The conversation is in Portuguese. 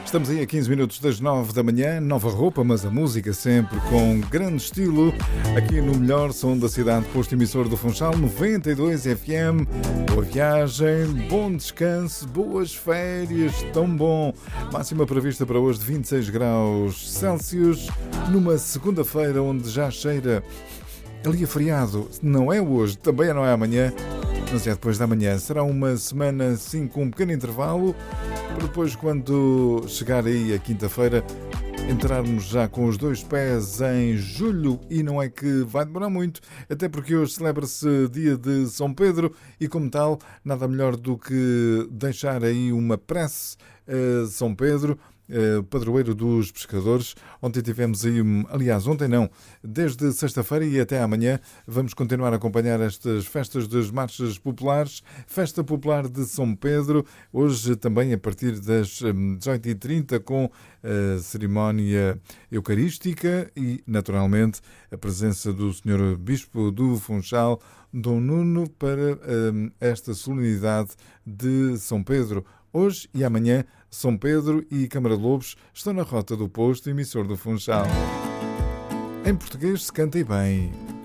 Estamos aí a 15 minutos das 9 da manhã, nova roupa, mas a música sempre com grande estilo, aqui no melhor som da cidade, posto emissor do Funchal, 92 FM. Boa viagem, bom descanso, boas férias, tão bom. Máxima prevista para hoje de 26 graus Celsius, numa segunda-feira onde já cheira ali a feriado. Não é hoje, também não é amanhã, mas é depois da manhã. Será uma semana assim com um pequeno intervalo, para depois, quando chegar aí a quinta-feira, entrarmos já com os dois pés em julho, e não é que vai demorar muito, até porque hoje celebra-se dia de São Pedro e, como tal, nada melhor do que deixar aí uma prece a São Pedro, padroeiro dos pescadores. Ontem tivemos aí, aliás, ontem não, desde sexta-feira e até amanhã vamos continuar a acompanhar estas festas das marchas populares, Festa Popular de São Pedro, hoje também a partir das 18h30 com a cerimónia eucarística e, naturalmente, a presença do Sr. Bispo do Funchal, Dom Nuno, para esta solenidade de São Pedro. Hoje e amanhã, São Pedro e Câmara de Lobos estão na rota do posto emissor do Funchal. Em português se canta e bem.